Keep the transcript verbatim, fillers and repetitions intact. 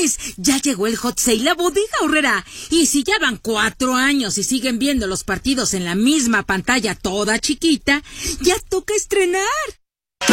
crees? Ya llegó el Hot Sale a Bodega Aurrera. Y si ya van cuatro años y siguen viendo los partidos en la misma pantalla toda chiquita, ya toca estrenar.